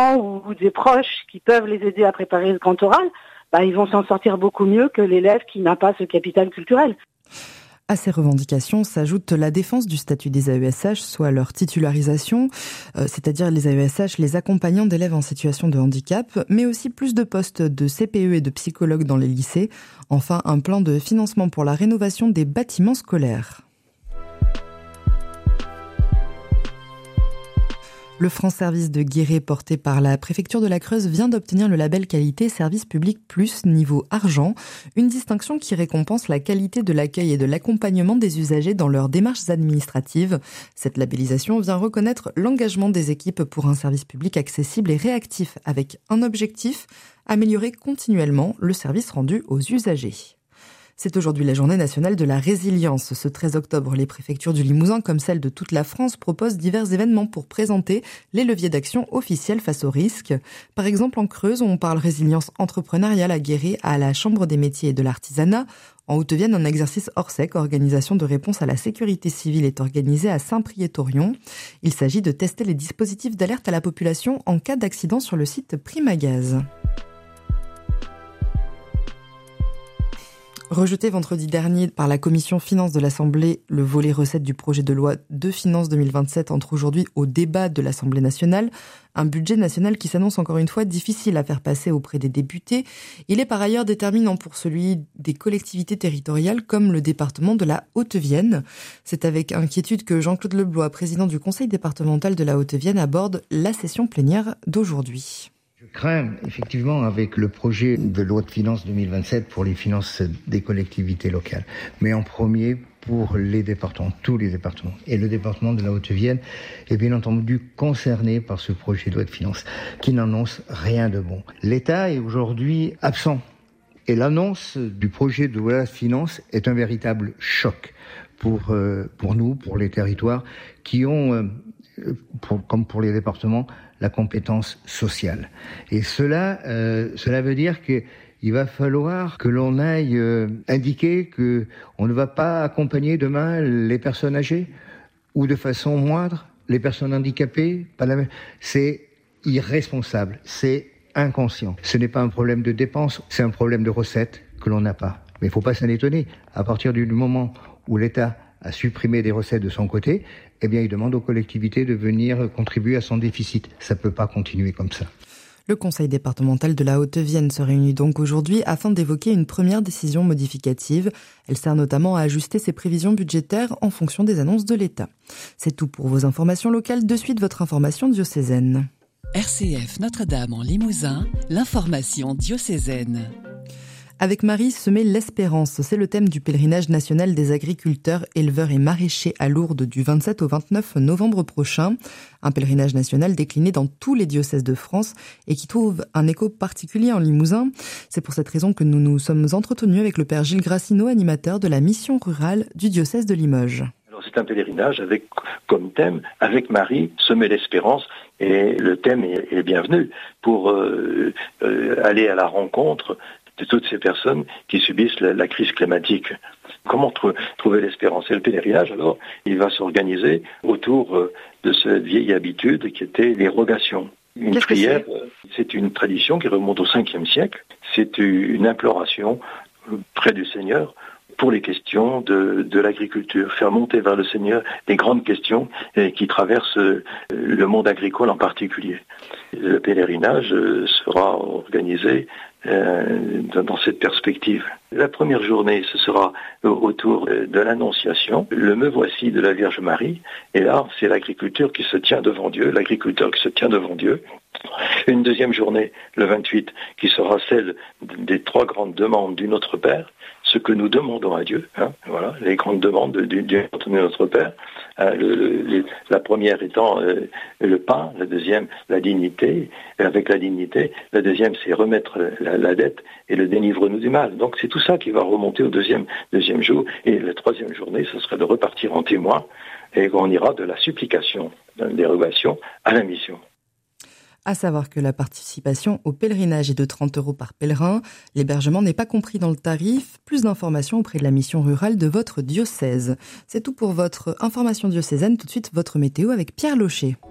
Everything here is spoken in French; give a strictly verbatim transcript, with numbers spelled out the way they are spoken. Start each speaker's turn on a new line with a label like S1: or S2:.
S1: parents ou, ou des proches qui peuvent les aider à préparer le grand oral, bah, ils vont s'en sortir beaucoup mieux que l'élève qui n'a pas ce capital culturel.
S2: À ces revendications s'ajoute la défense du statut des A E S H, soit leur titularisation, euh, c'est-à-dire les A E S H, les accompagnants d'élèves en situation de handicap, mais aussi plus de postes de C P E et de psychologues dans les lycées. Enfin, un plan de financement pour la rénovation des bâtiments scolaires. Le France Service de Guéret, porté par la préfecture de la Creuse, vient d'obtenir le label qualité Service Public Plus niveau argent, une distinction qui récompense la qualité de l'accueil et de l'accompagnement des usagers dans leurs démarches administratives. Cette labellisation vient reconnaître l'engagement des équipes pour un service public accessible et réactif, avec un objectif, améliorer continuellement le service rendu aux usagers. C'est aujourd'hui la journée nationale de la résilience. Ce treize octobre, les préfectures du Limousin, comme celles de toute la France, proposent divers événements pour présenter les leviers d'action officiels face aux risques. Par exemple, en Creuse, on parle résilience entrepreneuriale à Guéret, à la Chambre des métiers et de l'artisanat. En Haute-Vienne, un exercice Orsec, organisation de réponse à la sécurité civile, est organisé à Saint-Priest-Orion. Il s'agit de tester les dispositifs d'alerte à la population en cas d'accident sur le site Primagaz. Rejeté vendredi dernier par la commission finances de l'Assemblée, le volet recettes du projet de loi de finances deux mille vingt-sept entre aujourd'hui au débat de l'Assemblée nationale. Un budget national qui s'annonce encore une fois difficile à faire passer auprès des députés. Il est par ailleurs déterminant pour celui des collectivités territoriales comme le département de la Haute-Vienne. C'est avec inquiétude que Jean-Claude Leblois, président du conseil départemental de la Haute-Vienne, aborde la session plénière d'aujourd'hui.
S3: Je crains effectivement avec le projet de loi de finances deux mille vingt-sept pour les finances des collectivités locales, mais en premier pour les départements, tous les départements. Et le département de la Haute-Vienne est bien entendu concerné par ce projet de loi de finances qui n'annonce rien de bon. L'État est aujourd'hui absent et l'annonce du projet de loi de finances est un véritable choc pour, euh, pour nous, pour les territoires qui ont, euh, pour, comme pour les départements, la compétence sociale. Et cela, euh, cela veut dire que il va falloir que l'on aille euh, indiquer que on ne va pas accompagner demain les personnes âgées ou de façon moindre les personnes handicapées. Pas la même. C'est irresponsable, c'est inconscient. Ce n'est pas un problème de dépenses, c'est un problème de recettes que l'on n'a pas. Mais il ne faut pas s'en étonner. À partir du moment où l'État a supprimé des recettes de son côté, eh bien, il demande aux collectivités de venir contribuer à son déficit. Ça ne peut pas continuer comme ça.
S2: Le conseil départemental de la Haute-Vienne se réunit donc aujourd'hui afin d'évoquer une première décision modificative. Elle sert notamment à ajuster ses prévisions budgétaires en fonction des annonces de l'État. C'est tout pour vos informations locales. De suite, votre information diocésaine.
S4: R C F Notre-Dame en Limousin, l'information diocésaine.
S2: Avec Marie, semer l'espérance, c'est le thème du pèlerinage national des agriculteurs, éleveurs et maraîchers à Lourdes du vingt-sept au vingt-neuf novembre prochain. Un pèlerinage national décliné dans tous les diocèses de France et qui trouve un écho particulier en Limousin. C'est pour cette raison que nous nous sommes entretenus avec le père Gilles Gracineau, animateur de la mission rurale du diocèse de Limoges.
S5: Alors c'est un pèlerinage avec comme thème, avec Marie, semer l'espérance. Et le thème est, est bienvenu pour euh, euh, aller à la rencontre de toutes ces personnes qui subissent la, la crise climatique. Comment tr- trouver l'espérance? Et le pèlerinage, alors, il va s'organiser autour euh, de cette vieille habitude qui était les rogations. Une
S2: Qu'est-ce
S5: prière,
S2: que c'est?
S5: euh, c'est une tradition qui remonte au cinquième siècle. C'est une imploration près du Seigneur pour les questions de, de l'agriculture, faire monter vers le Seigneur les grandes questions eh, qui traversent euh, le monde agricole en particulier. Le pèlerinage euh, sera organisé euh, dans, dans cette perspective. La première journée, ce sera euh, autour euh, de l'Annonciation, le Me voici de la Vierge Marie, et là, c'est l'agriculture qui se tient devant Dieu, l'agriculteur qui se tient devant Dieu. Une deuxième journée, le vingt-huit, qui sera celle des trois grandes demandes du Notre Père, ce que nous demandons à Dieu, hein, voilà, les grandes demandes du, du Notre Père. Euh, le, le, la première étant euh, le pain, la deuxième la dignité, et avec la dignité, la deuxième c'est remettre la, la dette et le délivre-nous du mal. Donc c'est tout ça qui va remonter au deuxième, deuxième jour, et la troisième journée, ce serait de repartir en témoin, et on ira de la supplication, de la dérogation à la mission.
S2: À savoir que la participation au pèlerinage est de trente euros par pèlerin. L'hébergement n'est pas compris dans le tarif. Plus d'informations auprès de la mission rurale de votre diocèse. C'est tout pour votre information diocésaine. Tout de suite, votre météo avec Pierre Locher.